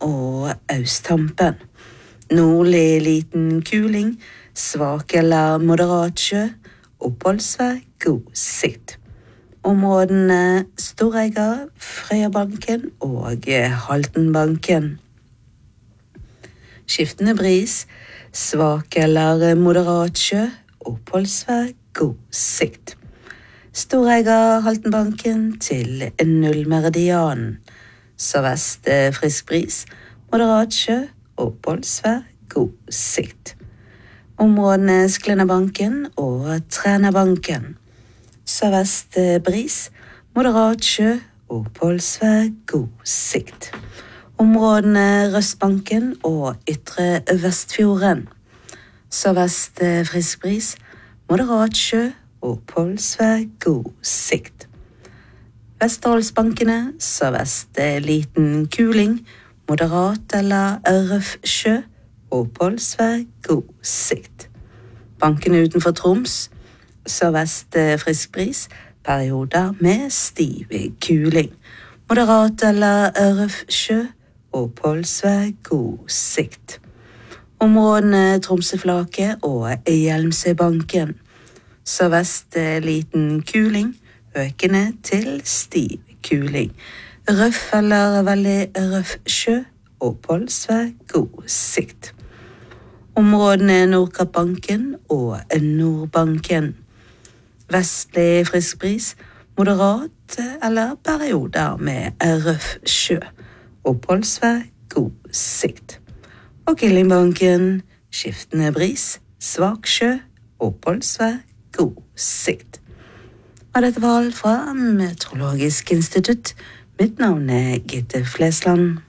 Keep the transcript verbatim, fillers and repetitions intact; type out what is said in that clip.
og Austhampen. Nordlig liten kuling, svak eller moderat sjø, oppholdsvær, god sikt. Områdene Storegga, Frøyabanken og Haltenbanken. Skiftende bris, svak eller moderat sjø, oppholdsvær, god sikt. Storegga, Haltenbanken til nullmeridianen. Sørvest frisk bris, moderat sjø, oppholdsvær, god sikt. Områdene Sklennabanken og Trænabanken. Sørvest bris, moderat sjø, oppholdsvær, god sikt. Områdene Røstbanken og Ytre Vestfjorden. Sørvest frisk bris, moderat sjø, oppholdsvær, god sikt. Vesterålsbankene, sørvest liten kuling, moderat eller røff sjø, oppholdsvær, god sikt. Bankene utenfor Troms, sørvest frisk bris, perioder med stiv kuling, moderat eller røff sjø, oppholdsvær, god sikt. Områdene Tromsøflake og Hjelmsøybanken. Sørvest liten kuling, økende til stiv kuling. Røff eller veldig røff sjø, oppholdsvær, god sikt. Områdene Nordkappbanken og Nordbanken. Vestlig frisk bris, moderat eller perioder med røff sjø. Oppholdsvær, god sikt. Og Killingbanken, skiftende bris, svak sjø, oppholdsvær, god sikt. Og dette var alt fra Meteorologisk institutt. Mitt navn er Gitte Flesland.